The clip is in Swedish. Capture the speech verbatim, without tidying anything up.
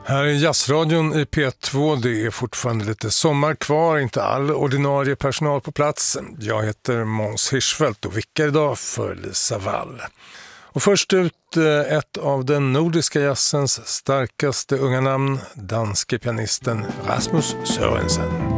Här är Jazzradion i P två. Det är fortfarande lite sommar kvar, inte all ordinarie personal på plats. Jag heter Måns Hirschfeldt och vickar idag för Lisa Wall. Och först ut ett av den nordiska jazzens starkaste unga namn, danske pianisten Rasmus Sørensen.